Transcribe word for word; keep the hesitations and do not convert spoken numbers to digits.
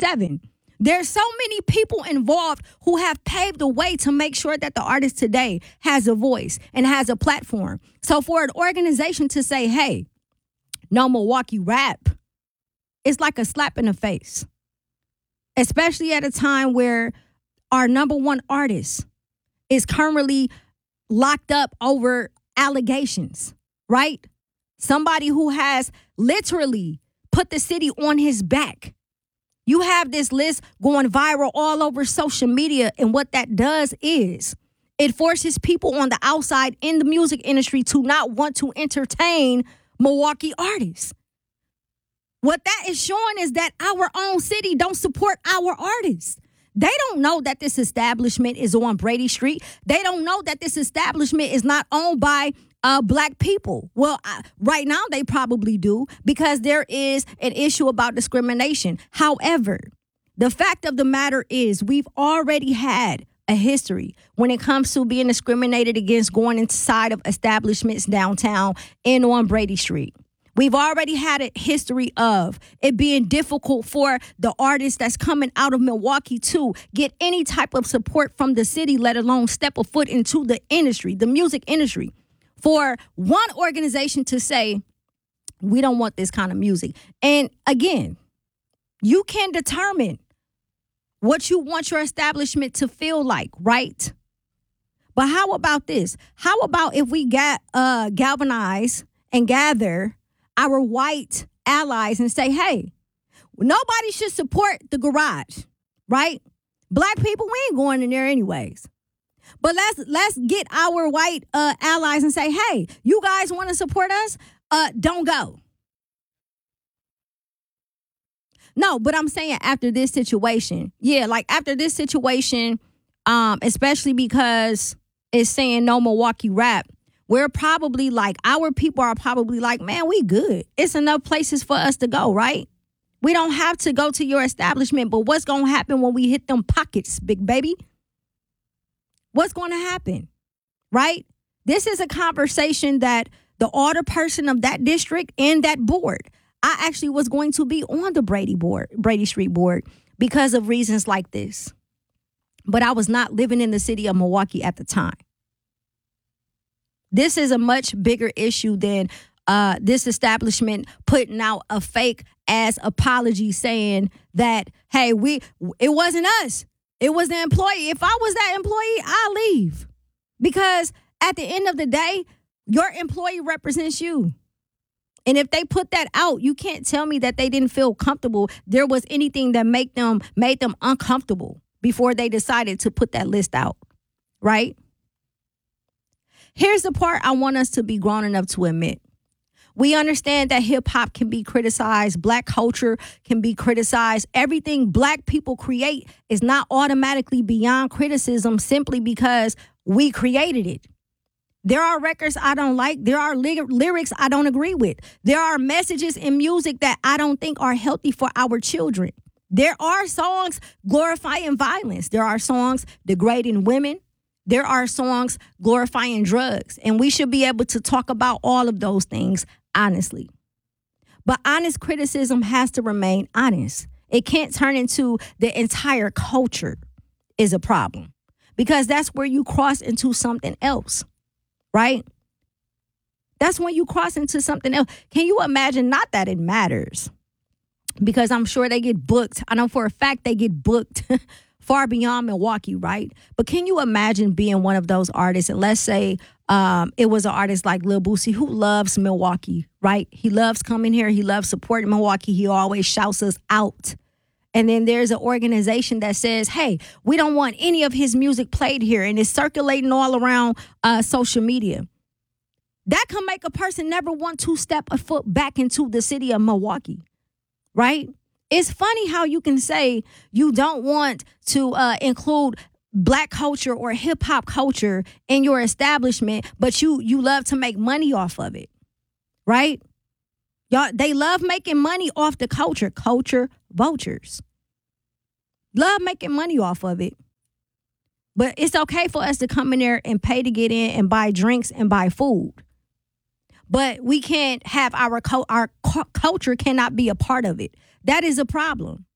seven. There's so many people involved who have paved the way to make sure that the artist today has a voice and has a platform. So for an organization to say, hey, no Milwaukee rap, it's like a slap in the face, especially at a time where our number one artist is currently locked up over allegations, right? Somebody who has literally put the city on his back. You have this list going viral all over social media, and what that does is it forces people on the outside in the music industry to not want to entertain Milwaukee artists. What that is showing is that our own city don't support our artists. They don't know that this establishment is on Brady Street. They don't know that this establishment is not owned by uh, black people. Well, I, right now they probably do, because there is an issue about discrimination. However, the fact of the matter is we've already had a history when it comes to being discriminated against going inside of establishments downtown and on Brady Street. We've already had a history of it being difficult for the artists that's coming out of Milwaukee to get any type of support from the city, let alone step a foot into the industry, the music industry. For one organization to say, we don't want this kind of music. And again, you can determine what you want your establishment to feel like, right? But how about this? How about if we got uh, galvanize and gather our white allies and say, hey, nobody should support the garage, right? Black people, we ain't going in there anyways. But let's let's get our white uh, allies and say, hey, you guys want to support us? Uh, don't go. No, but I'm saying after this situation, yeah, like after this situation, um, especially because it's saying no Milwaukee rap, we're probably like, our people are probably like, man, we good. It's enough places for us to go, right? We don't have to go to your establishment, but what's going to happen when we hit them pockets, big baby? What's going to happen, right? This is a conversation that the order person of that district and that board, I actually was going to be on the Brady board, Brady Street board, because of reasons like this. But I was not living in the city of Milwaukee at the time. This is a much bigger issue than uh, this establishment putting out a fake ass apology saying that, hey, we it wasn't us. It was the employee. If I was that employee, I'll leave. Because at the end of the day, your employee represents you. And if they put that out, you can't tell me that they didn't feel comfortable. There was anything that make them made them uncomfortable before they decided to put that list out, right? Here's the part I want us to be grown enough to admit. We understand that hip hop can be criticized. Black culture can be criticized. Everything black people create is not automatically beyond criticism simply because we created it. There are records I don't like. There are ly- lyrics I don't agree with. There are messages in music that I don't think are healthy for our children. There are songs glorifying violence. There are songs degrading women. There are songs glorifying drugs, and we should be able to talk about all of those things honestly. But honest criticism has to remain honest. It can't turn into the entire culture is a problem, because that's where you cross into something else, right? That's when you cross into something else. Can you imagine? Not that it matters, because I'm sure they get booked. I know for a fact they get booked far beyond Milwaukee, right? But can you imagine being one of those artists? And let's say um, it was an artist like Lil Boosie who loves Milwaukee, right? He loves coming here. He loves supporting Milwaukee. He always shouts us out. And then there's an organization that says, hey, we don't want any of his music played here. And it's circulating all around uh, social media. That can make a person never want to step a foot back into the city of Milwaukee, right? It's funny how you can say you don't want to uh, include black culture or hip hop culture in your establishment, but you you love to make money off of it, right? Y'all, they love making money off the culture, culture vultures. Love making money off of it. But it's okay for us to come in there and pay to get in and buy drinks and buy food. But we can't have our, our culture cannot be a part of it. That is a problem.